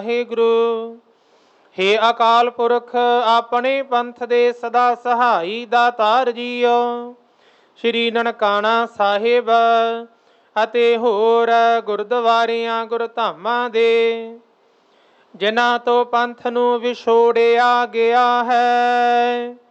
ਵਾਹਿਗੁਰੂ। ਹੇ ਅਕਾਲ ਪੁਰਖ ਆਪਣੇ ਪੰਥ ਦੇ ਸਦਾ ਸਹਾਈ ਦਾਤਾਰ ਜੀਓ, ਸ਼੍ਰੀ ਨਨਕਾਣਾ ਸਾਹਿਬ ਅਤੇ ਹੋਰ ਗੁਰਦੁਆਰਿਆਂ ਗੁਰਧਾਮਾਂ ਦੇ ਜਿਨ੍ਹਾਂ ਤੋਂ ਪੰਥ ਨੂੰ ਵਿਛੋੜਿਆ ਗਿਆ ਹੈ,